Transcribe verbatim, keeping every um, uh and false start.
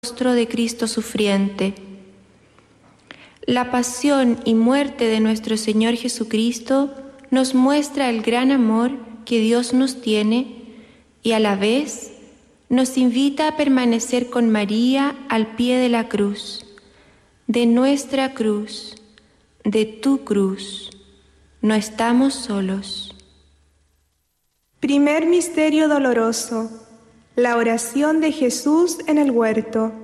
rostro de Cristo sufriente. La pasión y muerte de nuestro Señor Jesucristo nos muestra el gran amor que Dios nos tiene y a la vez nos invita a permanecer con María al pie de la cruz, de nuestra cruz, de tu cruz. No estamos solos. Primer misterio doloroso: la oración de Jesús en el huerto.